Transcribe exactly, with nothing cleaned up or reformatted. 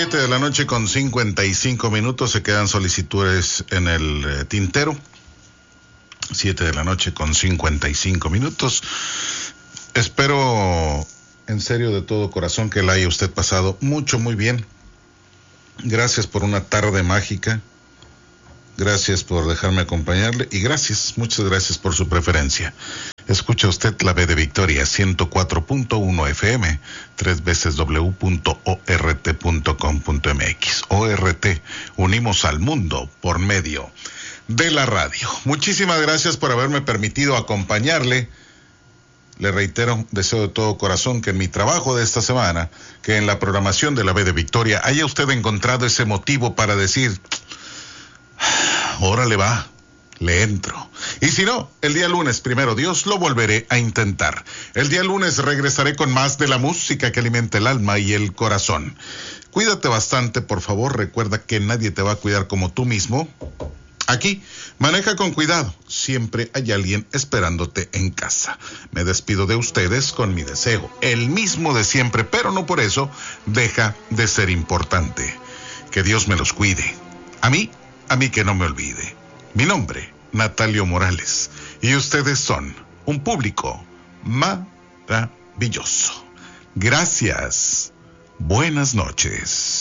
Siete de la noche con cincuenta y cinco minutos. Se quedan solicitudes en el eh, tintero. Siete de la noche con cincuenta y cinco minutos. Espero en serio de todo corazón que la haya usted pasado mucho, muy bien. Gracias por una tarde mágica. Gracias por dejarme acompañarle y gracias, muchas gracias por su preferencia. Escucha usted la B de Victoria, ciento cuatro punto uno F M, tres veces w punto o r t punto com punto m x. O R T, unimos al mundo por medio de la radio. Muchísimas gracias por haberme permitido acompañarle. Le reitero, deseo de todo corazón que en mi trabajo de esta semana, que en la programación de la B de Victoria, haya usted encontrado ese motivo para decir, órale va, le entro. Y si no, el día lunes, primero Dios, lo volveré a intentar. El día lunes regresaré con más de la música que alimenta el alma y el corazón. Cuídate bastante, por favor. Recuerda que nadie te va a cuidar como tú mismo. Aquí, maneja con cuidado. Siempre hay alguien esperándote en casa. Me despido de ustedes con mi deseo, el mismo de siempre, pero no por eso deja de ser importante. Que Dios me los cuide. A mí, a mí que no me olvide. Mi nombre, Natalio Morales. Y ustedes son un público maravilloso. Gracias. Buenas noches.